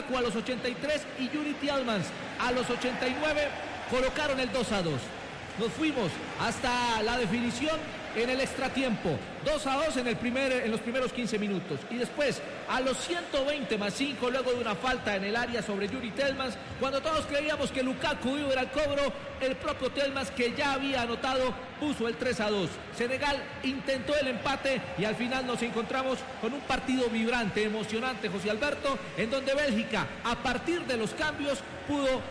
Lukaku a los 83 y Yuri Tielemans a los 89 colocaron el 2-2. Nos fuimos hasta la definición en el extratiempo, 2-2 en los primeros 15 minutos. Y después, a los 120 más 5, luego de una falta en el área sobre Yuri Tielemans, cuando todos creíamos que Lukaku iba a ir al cobro, el propio Tielemans, que ya había anotado, puso el 3-2. Senegal intentó el empate y al final nos encontramos con un partido vibrante, emocionante, José Alberto, en donde Bélgica, a partir de los cambios, pudo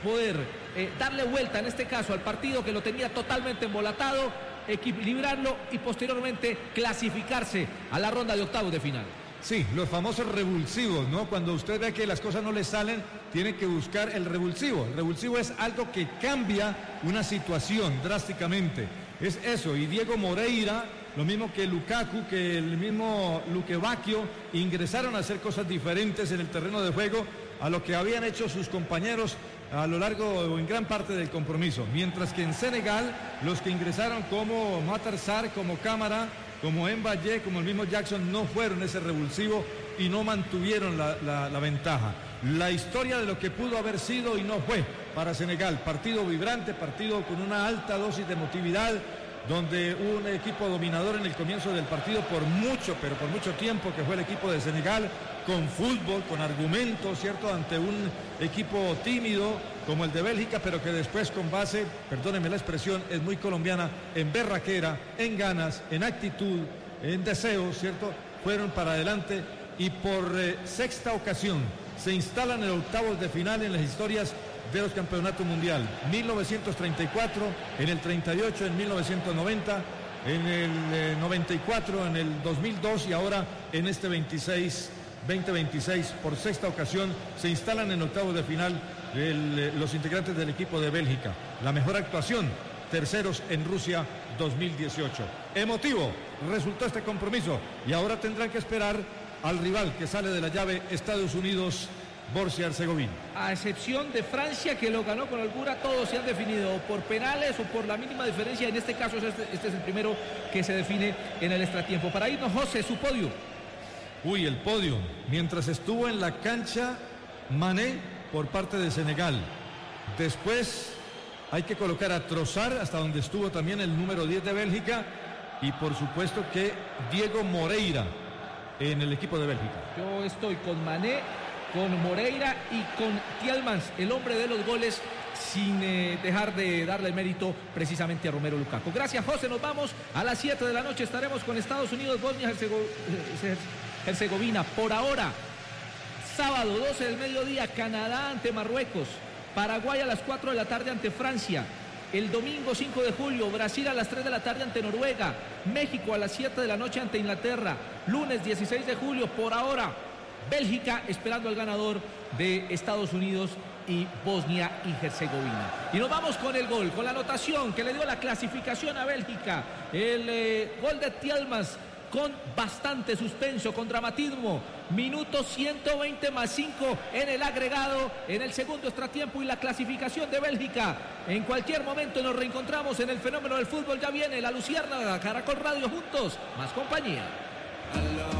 darle vuelta, en este caso, al partido que lo tenía totalmente embolatado, equilibrarlo y posteriormente clasificarse a la ronda de octavos de final. Sí, los famosos revulsivos, ¿no? Cuando usted ve que las cosas no le salen, tiene que buscar el revulsivo. El revulsivo es algo que cambia una situación drásticamente. Es eso, y Diego Moreira, lo mismo que Lukaku, que el mismo Luque Bacchio, ingresaron a hacer cosas diferentes en el terreno de juego a lo que habían hecho sus compañeros a lo largo o en gran parte del compromiso. Mientras que en Senegal, los que ingresaron como Matar Sarr, como Cámara, como Mbaye, como el mismo Jackson, no fueron ese revulsivo y no mantuvieron la ventaja. La historia de lo que pudo haber sido y no fue para Senegal. Partido vibrante, partido con una alta dosis de emotividad, donde hubo un equipo dominador en el comienzo del partido por mucho, pero por mucho tiempo, que fue el equipo de Senegal, con fútbol, con argumentos, ¿cierto?, ante un equipo tímido como el de Bélgica, pero que después, con base, perdónenme la expresión, es muy colombiana, en berraquera, en ganas, en actitud, en deseo, ¿cierto?, fueron para adelante y por sexta ocasión se instalan en octavos de final en las historias de los campeonatos mundial. 1934, en el 38, en 1990, en el 94, en el 2002 y ahora en este 2026, por sexta ocasión, se instalan en octavos de final los integrantes del equipo de Bélgica. La mejor actuación, terceros en Rusia 2018. Emotivo resultó este compromiso y ahora tendrán que esperar al rival que sale de la llave, Estados Unidos, Bosnia-Herzegovina. A excepción de Francia, que lo ganó con holgura, todos se han definido por penales o por la mínima diferencia. En este caso, este es el primero que se define en el extratiempo. Para irnos, José, su podio. Uy, el podio. Mientras estuvo en la cancha Mané por parte de Senegal. Después hay que colocar a Trossard, hasta donde estuvo también el número 10 de Bélgica. Y por supuesto que Diego Moreira en el equipo de Bélgica. Yo estoy con Mané, con Moreira y con Tielemans, el hombre de los goles, sin dejar de darle el mérito precisamente a Romelu Lukaku. Gracias, José, nos vamos a las 7 de la noche, estaremos con Estados Unidos, Bosnia-Herzegovina. Por ahora, sábado 12 del mediodía, Canadá ante Marruecos, Paraguay a las 4 de la tarde ante Francia. El domingo 5 de julio, Brasil a las 3 de la tarde ante Noruega, México a las 7 de la noche ante Inglaterra, lunes 16 de julio, por ahora, Bélgica esperando al ganador de Estados Unidos y Bosnia y Herzegovina. Y nos vamos con el gol, con la anotación que le dio la clasificación a Bélgica. El gol de Tielemans con bastante suspenso, con dramatismo. Minuto 120 más 5 en el agregado, en el segundo extratiempo y la clasificación de Bélgica. En cualquier momento nos reencontramos en el fenómeno del fútbol. Ya viene la Luciérnaga, Caracol Radio, juntos, más compañía.